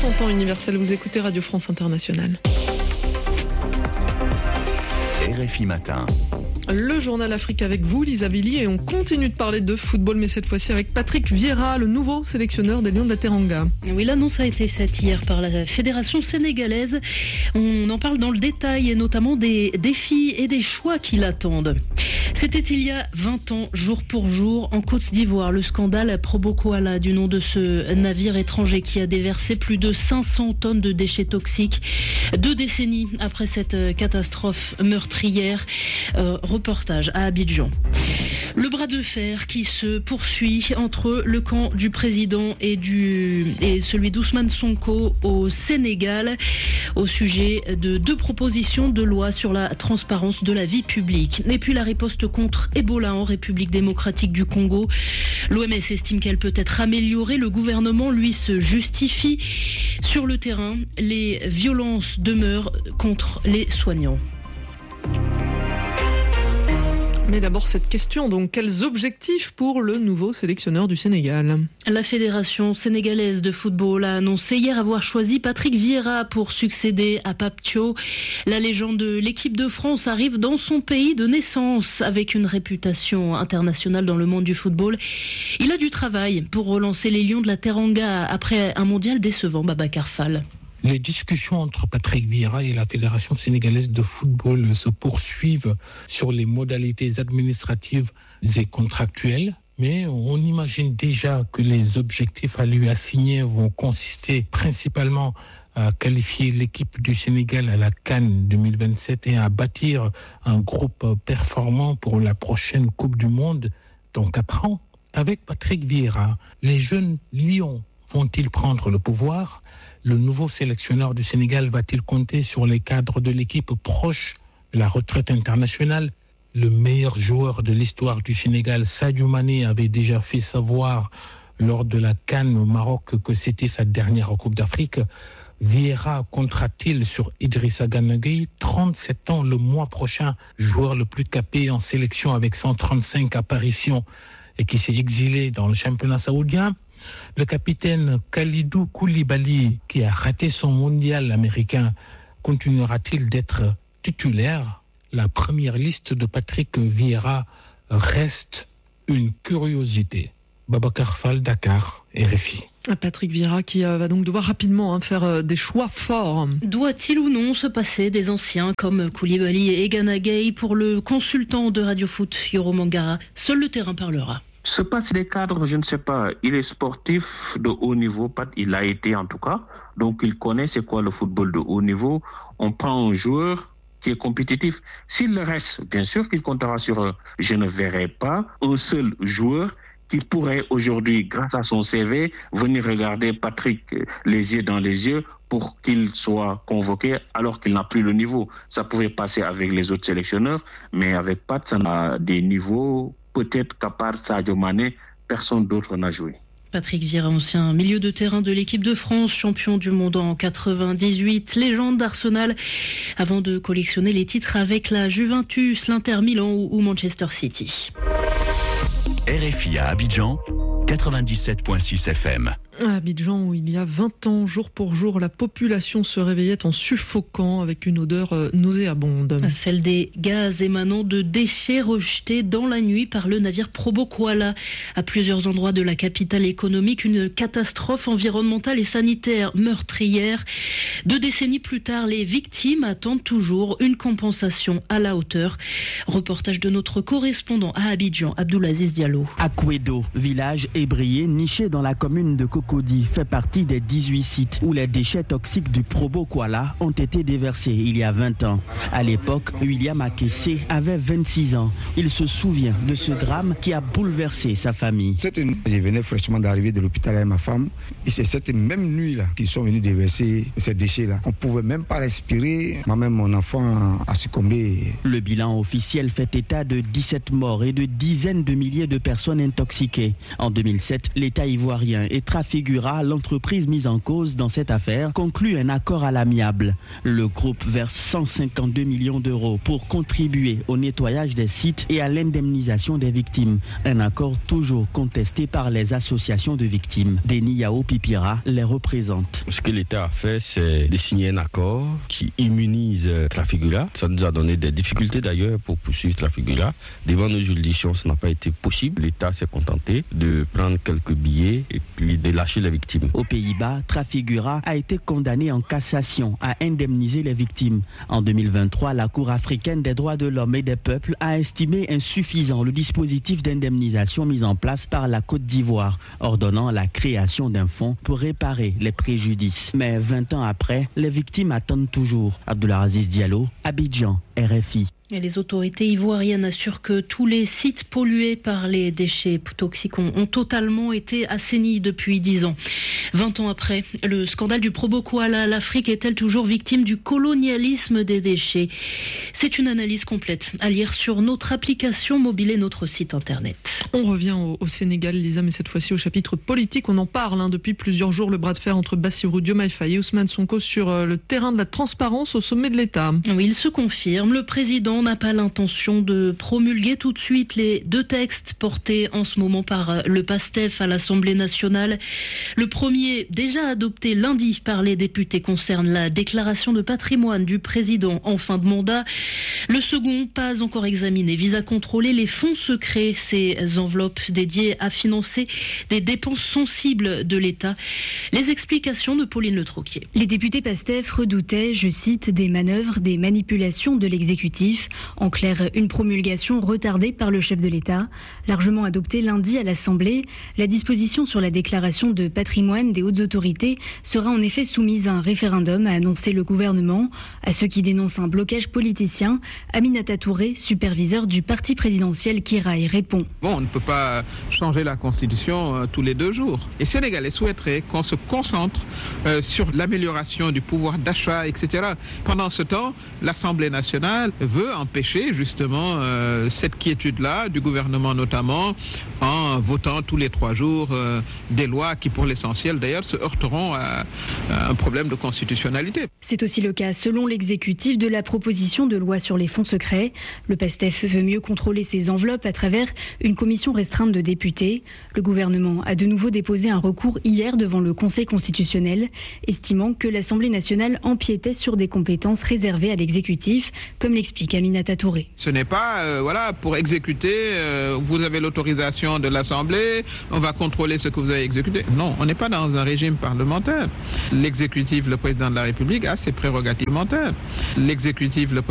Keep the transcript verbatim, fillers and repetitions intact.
soixante ans universel, vous écoutez Radio France Internationale. R F I Matin. Le journal Afrique avec vous, Lisa Billy, et on continue de parler de football, mais cette fois-ci avec Patrick Vieira, le nouveau sélectionneur des Lions de la Teranga. Oui, l'annonce a été faite hier par la fédération sénégalaise. On en parle dans le détail, et notamment des défis et des choix qui l'attendent. C'était il y a vingt ans, jour pour jour, en Côte d'Ivoire, le scandale Probo Koala, du nom de ce navire étranger qui a déversé plus de cinq cents tonnes de déchets toxiques. Deux décennies après cette catastrophe meurtrière, euh, reportage à Abidjan. Le bras de fer qui se poursuit entre le camp du président et, du, et celui d'Ousmane Sonko au Sénégal au sujet de deux propositions de loi sur la transparence de la vie publique. Et puis la riposte contre Ebola en République démocratique du Congo. L'O M S estime qu'elle peut être améliorée. Le gouvernement, lui, se justifie. Sur le terrain, les violences demeurent contre les soignants. Mais d'abord cette question, donc quels objectifs pour le nouveau sélectionneur du Sénégal ? La Fédération sénégalaise de football a annoncé hier avoir choisi Patrick Vieira pour succéder à Pape Thiaw. La légende de l'équipe de France arrive dans son pays de naissance avec une réputation internationale dans le monde du football. Il a du travail pour relancer les Lions de la Teranga après un mondial décevant, Babacar Fall. Les discussions entre Patrick Vieira et la Fédération sénégalaise de football se poursuivent sur les modalités administratives et contractuelles. Mais on imagine déjà que les objectifs à lui assigner vont consister principalement à qualifier l'équipe du Sénégal à la CAN deux mille vingt-sept et à bâtir un groupe performant pour la prochaine Coupe du Monde dans quatre ans. Avec Patrick Vieira, les jeunes Lions vont-ils prendre le pouvoir ? Le nouveau sélectionneur du Sénégal va-t-il compter sur les cadres de l'équipe proche de la retraite internationale ? Le meilleur joueur de l'histoire du Sénégal, Sadio Mané, avait déjà fait savoir lors de la CAN au Maroc que c'était sa dernière Coupe d'Afrique. Vieira comptera-t-il sur Idrissa Gana Gueye, trente-sept ans le mois prochain, joueur le plus capé en sélection avec cent trente-cinq apparitions et qui s'est exilé dans le championnat saoudien ? Le capitaine Khalidou Koulibaly, qui a raté son mondial américain, continuera-t-il d'être titulaire ? La première liste de Patrick Vieira reste une curiosité. Babacar Fall, Dakar, R F I. Patrick Vieira qui va donc devoir rapidement hein, faire des choix forts. Doit-il ou non se passer des anciens comme Koulibaly et Gana Gueye? Pour le consultant de Radio Foot, Yoro Mangara, seul le terrain parlera. Se passe des cadres, je ne sais pas. Il est sportif de haut niveau, il l'a été en tout cas. Donc il connaît c'est quoi le football de haut niveau. On prend un joueur qui est compétitif. S'il le reste, bien sûr qu'il comptera sur eux. Je ne verrai pas un seul joueur qui pourrait aujourd'hui, grâce à son C V, venir regarder Patrick les yeux dans les yeux pour qu'il soit convoqué alors qu'il n'a plus le niveau. Ça pouvait passer avec les autres sélectionneurs, mais avec Pat, ça a des niveaux. Peut-être qu'à part Sadio Mané, personne d'autre n'a joué. Patrick Vieira, ancien milieu de terrain de l'équipe de France, champion du monde en quatre-vingt-dix-huit, légende d'Arsenal, avant de collectionner les titres avec la Juventus, l'Inter Milan ou Manchester City. R F I à Abidjan, quatre-vingt-dix-sept virgule six F M. À Abidjan, où il y a vingt ans, jour pour jour, la population se réveillait en suffoquant avec une odeur nauséabonde. Celle des gaz émanant de déchets rejetés dans la nuit par le navire Probo Koala. À plusieurs endroits de la capitale économique, une catastrophe environnementale et sanitaire meurtrière. Deux décennies plus tard, les victimes attendent toujours une compensation à la hauteur. Reportage de notre correspondant à Abidjan, Abdoulaziz Diallo. Akwedo, village ébrié niché dans la commune de Cocody, fait partie des dix-huit sites où les déchets toxiques du Probo Koala ont été déversés il y a vingt ans. À l'époque, William Akessé avait vingt-six ans. Il se souvient de ce drame qui a bouleversé sa famille. Cette nuit, je venais fraîchement d'arriver de l'hôpital avec ma femme et c'est cette même nuit-là qu'ils sont venus déverser ces déchets. déchets là. On pouvait même pas respirer. Moi-même, mon enfant a succombé. Le bilan officiel fait état de dix-sept morts et de dizaines de milliers de personnes intoxiquées. En deux mille sept, l'État ivoirien et Trafigura, l'entreprise mise en cause dans cette affaire, conclut un accord à l'amiable. Le groupe verse cent cinquante-deux millions d'euros pour contribuer au nettoyage des sites et à l'indemnisation des victimes. Un accord toujours contesté par les associations de victimes. Denis Yao Pipira les représente. Ce que l'État a fait, c'est de signer un accord qui immunise Trafigura. Ça nous a donné des difficultés d'ailleurs pour poursuivre Trafigura. Devant nos juridictions, ça n'a pas été possible. L'État s'est contenté de prendre quelques billets et puis de lâcher les victimes. Aux Pays-Bas, Trafigura a été condamné en cassation à indemniser les victimes. En deux mille vingt-trois, la Cour africaine des droits de l'homme et des peuples a estimé insuffisant le dispositif d'indemnisation mis en place par la Côte d'Ivoire, ordonnant la création d'un fonds pour réparer les préjudices. Mais vingt ans après, les victimes attendent toujours. Abdoulaziz Diallo, Abidjan, R F I. Et les autorités ivoiriennes assurent que tous les sites pollués par les déchets toxiques ont, ont totalement été assainis depuis dix ans. vingt ans après, le scandale du Probo Koala, l'Afrique est-elle toujours victime du colonialisme des déchets? C'est une analyse complète à lire sur notre application mobile et notre site internet. On revient au, au Sénégal, Lisa, mais cette fois-ci au chapitre politique. On en parle hein, depuis plusieurs jours, le bras de fer entre Bassirou Diomaye Faye et Ousmane Sonko sur euh, le terrain de la transparence au sommet de l'État. Oui, il se confirme. Le président n'a pas l'intention de promulguer tout de suite les deux textes portés en ce moment par le PASTEF à l'Assemblée nationale. Le premier, déjà adopté lundi par les députés, concerne la déclaration de patrimoine du président en fin de mandat. Le second, pas encore examiné, vise à contrôler les fonds secrets, ces enveloppes dédiées à financer des dépenses sensibles de l'État. Les explications de Pauline Le Troquier. Les députés PASTEF redoutaient, je cite, des manœuvres, des manipulations de l'exécutif. En clair, une promulgation retardée par le chef de l'État. Largement adoptée lundi à l'Assemblée, la disposition sur la déclaration de patrimoine des hautes autorités sera en effet soumise à un référendum, a annoncé le gouvernement. À ceux qui dénoncent un blocage politicien, Aminata Touré, superviseur du parti présidentiel Kiraï, répond. Bon, on ne peut pas changer la Constitution euh, tous les deux jours. Les Sénégalais souhaiteraient qu'on se concentre euh, sur l'amélioration du pouvoir d'achat, et cetera. Pendant ce temps, l'Assemblée nationale veut empêcher justement euh, cette quiétude-là du gouvernement notamment en votant tous les trois jours euh, des lois qui pour l'essentiel d'ailleurs se heurteront à, à un problème de constitutionnalité. C'est aussi le cas selon l'exécutif de la proposition de loi sur les fonds secrets. Le PASTEF veut mieux contrôler ses enveloppes à travers une commission restreinte de députés. Le gouvernement a de nouveau déposé un recours hier devant le Conseil constitutionnel, estimant que l'Assemblée nationale empiétait sur des compétences réservées à l'exécutif, comme l'explique Aminata Touré. Ce n'est pas euh, voilà, pour exécuter, euh, vous avez l'autorisation de l'Assemblée, on va contrôler ce que vous avez exécuté. Non, on n'est pas dans un régime parlementaire. L'exécutif, le président de la République, a ses prérogatives parlementaires. L'exécutif, le